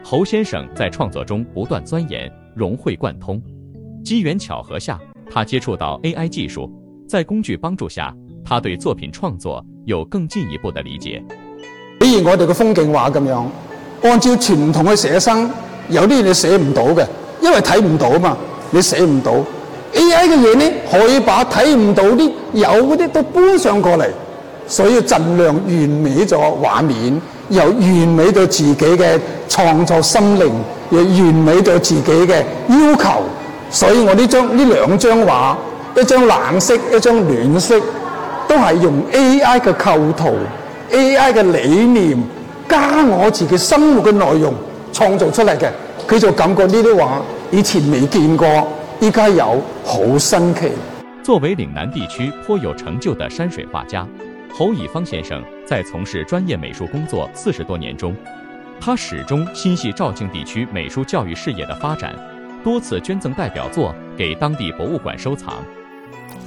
侯先生在创作中不断钻研，融会贯通。机缘巧合下，他接触到 AI 技术，在工具幫助下，他對作品創作有更進一步的理解。 比如我哋嘅風景畫咁樣，按照傳統嘅寫生，有啲你寫唔到嘅，因為睇唔到嘛，你寫唔到。AI 嘅嘢呢，可以把睇唔到啲有嗰啲都搬上過嚟，所以盡量完美咗畫面，又完美咗自己嘅創作心靈，又完美咗自己嘅要求。所以我呢兩張畫，一張冷色，一張暖色，都係用 AI 嘅構圖、AI 嘅理念加我自己生活嘅內容創造出嚟嘅。佢就感覺呢啲畫以前未見過，依家有，好新奇。 作為嶺南地區頗有成就的山水畫家，侯以芳先生在從事專業美術工作40多年中，他始終心繫肇慶地區美術教育事業的發展，多次捐贈代表作給當地博物館收藏。